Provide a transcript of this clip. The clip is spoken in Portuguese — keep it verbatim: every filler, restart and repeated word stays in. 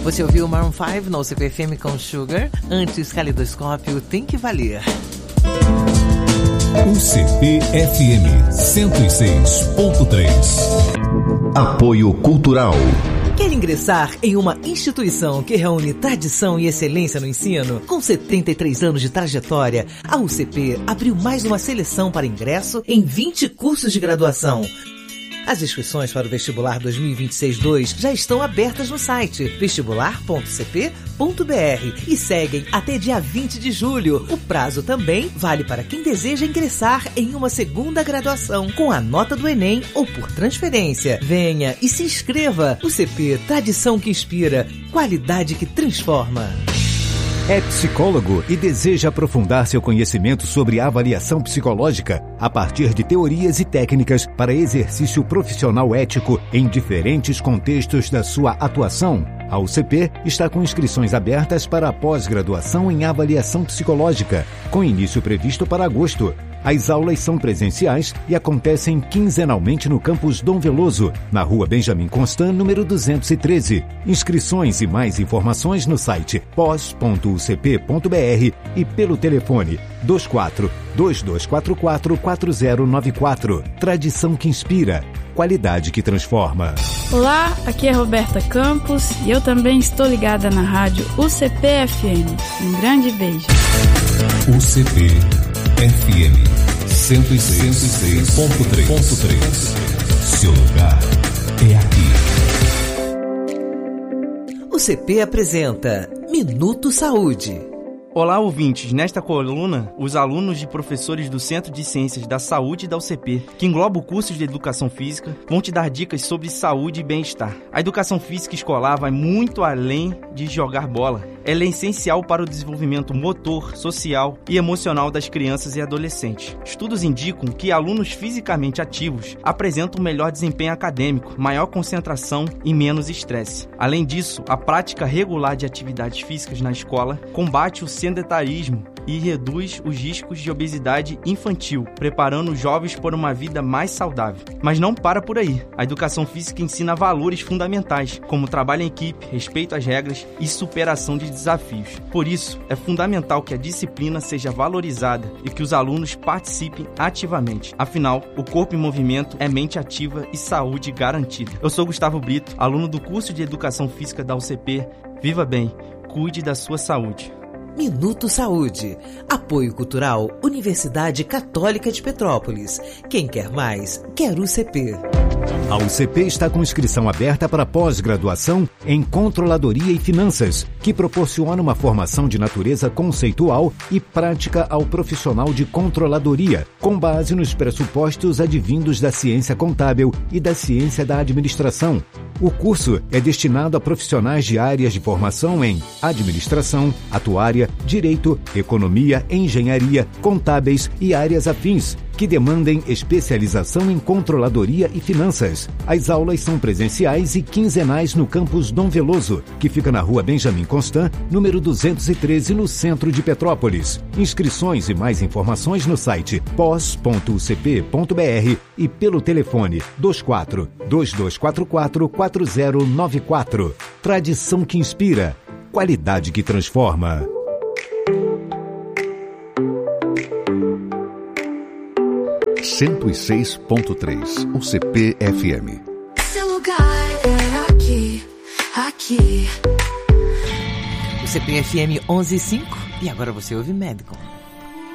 Você ouviu Maroon cinco no U C P F M com Sugar? Antes, Caleidoscópio Tem Que Valer. U C P F M cento e seis ponto três. Apoio Cultural. Quer ingressar em uma instituição que reúne tradição e excelência no ensino? Com setenta e três anos de trajetória, a U C P abriu mais uma seleção para ingresso em vinte cursos de graduação. As inscrições para o vestibular dois mil e vinte e seis dois já estão abertas no site vestibular ponto c p ponto b r e seguem até dia vinte de julho. O prazo também vale para quem deseja ingressar em uma segunda graduação com a nota do Enem ou por transferência. Venha e se inscreva. U C P, tradição que inspira, qualidade que transforma. É psicólogo e deseja aprofundar seu conhecimento sobre avaliação psicológica a partir de teorias e técnicas para exercício profissional ético em diferentes contextos da sua atuação? A U C P está com inscrições abertas para a pós-graduação em avaliação psicológica, com início previsto para agosto. As aulas são presenciais e acontecem quinzenalmente no campus Dom Veloso, na rua Benjamin Constant, número duzentos e treze. Inscrições e mais informações no site pós ponto u c p ponto b r e pelo telefone dois quatro dois dois quatro quatro quatro zero nove quatro. Tradição que inspira, qualidade que transforma. Olá, aqui é Roberta Campos e eu também estou ligada na rádio U C P F M. Um grande beijo. U C P F M cento e seis ponto três. Seu lugar é aqui. U C P apresenta Minuto Saúde. Olá, ouvintes! Nesta coluna, os alunos de professores do Centro de Ciências da Saúde da U C P, que engloba o curso de Educação Física, vão te dar dicas sobre saúde e bem-estar. A educação física escolar vai muito além de jogar bola. Ela é essencial para o desenvolvimento motor, social e emocional das crianças e adolescentes. Estudos indicam que alunos fisicamente ativos apresentam melhor desempenho acadêmico, maior concentração e menos estresse. Além disso, a prática regular de atividades físicas na escola combate o sedentarismo e reduz os riscos de obesidade infantil, preparando os jovens por uma vida mais saudável. Mas não para por aí. A educação física ensina valores fundamentais, como trabalho em equipe, respeito às regras e superação de desafios. Por isso, é fundamental que a disciplina seja valorizada e que os alunos participem ativamente. Afinal, o corpo em movimento é mente ativa e saúde garantida. Eu sou Gustavo Brito, aluno do curso de Educação Física da U C P. Viva bem, cuide da sua saúde. Minuto Saúde. Apoio Cultural Universidade Católica de Petrópolis. Quem quer mais, quer U C P. A U C P está com inscrição aberta para pós-graduação em Controladoria e Finanças, que proporciona uma formação de natureza conceitual e prática ao profissional de controladoria, com base nos pressupostos advindos da ciência contábil e da ciência da administração. O curso é destinado a profissionais de áreas de formação em administração, atuária, direito, economia, engenharia, contábeis e áreas afins, que demandem especialização em controladoria e finanças. As aulas são presenciais e quinzenais no campus Dom Veloso, que fica na rua Benjamin Constant, número duzentos e treze, no centro de Petrópolis. Inscrições e mais informações no site pós ponto u c p ponto b r e pelo telefone dois quatro dois dois quatro quatro quatro zero nove quatro. Tradição que inspira, qualidade que transforma. cento e seis ponto três U C P F M. Seu lugar é aqui, aqui. U C P F M onze e cinco e agora você ouve Medicom.